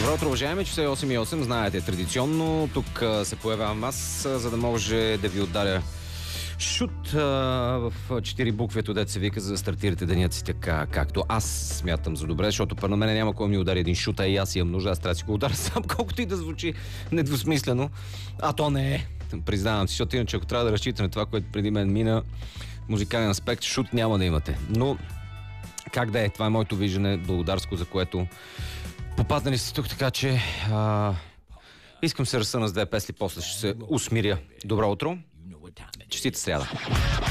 Добро утро, уважаеми, че 8:08, знаете, традиционно тук се появявам аз, за да може да ви ударя шут в 4 букви, дето се вика, за да стартирате денят си така, както аз смятам за добре, защото на мен няма кой ми удари един шут, а и аз имам нужда, аз трябва да си го ударя сам, колкото и да звучи недвусмислено, а то не е. Признавам си, защото иначе ако трябва да разчитаме това, което преди мен мина, музикален аспект, шут няма да имате. Но как да е, това е моето виждане, благодарско, за което попаднали сте тук, така че искам се разсъна с две песни, после ще се усмиря. Добро утро, честита сряда.